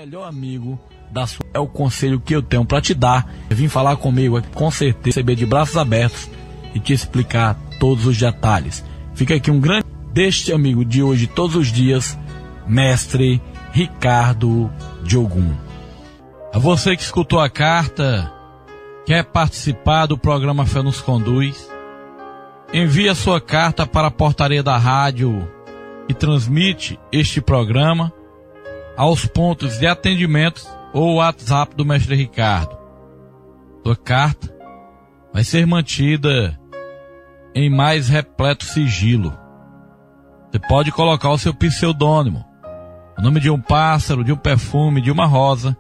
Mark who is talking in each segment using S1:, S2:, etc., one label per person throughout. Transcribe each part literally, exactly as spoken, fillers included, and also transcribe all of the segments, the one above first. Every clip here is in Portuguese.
S1: melhor amigo da sua... É o conselho que eu tenho para te dar. Eu vim falar comigo aqui, com certeza, receber de braços abertos e te explicar todos os detalhes. Fica aqui um grande deste amigo de hoje, todos os dias, Mestre Ricardo de Ogum. A você que escutou a carta, quer participar do programa Fé nos Conduz, envie a sua carta para a portaria da rádio e transmite este programa aos pontos de atendimento ou WhatsApp do Mestre Ricardo. Sua carta vai ser mantida em mais repleto sigilo. Você pode colocar o seu pseudônimo, o nome de um pássaro, de um perfume, de uma rosa,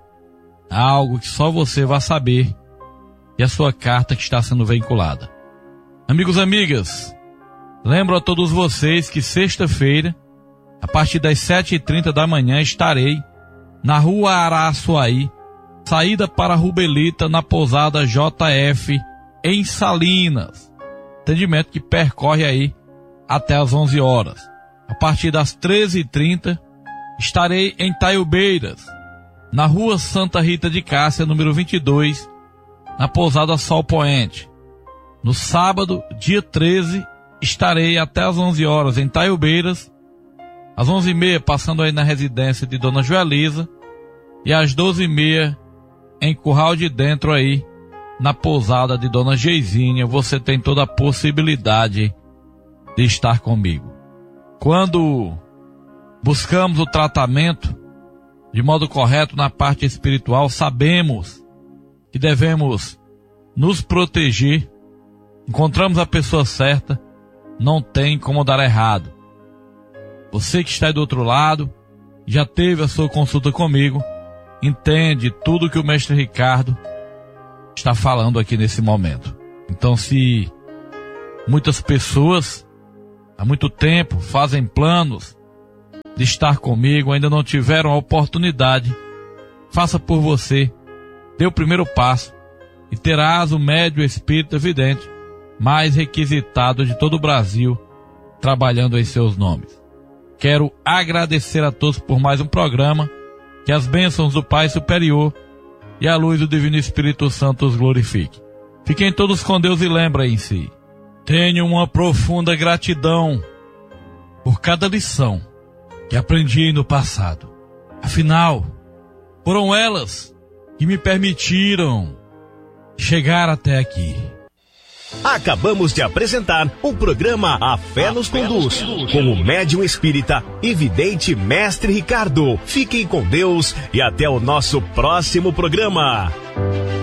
S1: algo que só você vai saber, e a sua carta que está sendo veiculada. Amigos e amigas, lembro a todos vocês que sexta-feira, a partir das sete e trinta da manhã, estarei na rua Araçuaí, saída para Rubelita, na pousada J F, em Salinas. Atendimento que percorre aí até às onze horas. A partir das treze e trinta, estarei em Taiobeiras, na rua Santa Rita de Cássia, número vinte e dois, na pousada Sol Poente. No sábado, dia treze, estarei até às onze horas em Taiobeiras, às onze e meia passando aí na residência de Dona Joelisa, e às doze e meia em Curral de Dentro aí, na pousada de Dona Geizinha. Você tem toda a possibilidade de estar comigo. Quando buscamos o tratamento de modo correto na parte espiritual, sabemos que devemos nos proteger. Encontramos a pessoa certa, não tem como dar errado. Você que está aí do outro lado, já teve a sua consulta comigo, entende tudo que o Mestre Ricardo está falando aqui nesse momento. Então, se muitas pessoas há muito tempo fazem planos de estar comigo, ainda não tiveram a oportunidade, faça por você, dê o primeiro passo e terás o médium espírita vidente mais requisitado de todo o Brasil trabalhando em seus nomes. Quero agradecer a todos por mais um programa, que as bênçãos do Pai Superior e a luz do Divino Espírito Santo os glorifique. Fiquem todos com Deus e lembrem-se, tenho uma profunda gratidão por cada lição que aprendi no passado. Afinal, foram elas que me permitiram chegar até aqui.
S2: Acabamos de apresentar o programa A Fé nos Conduz, com o médium espírita e vidente Mestre Ricardo. Fiquem com Deus e até o nosso próximo programa.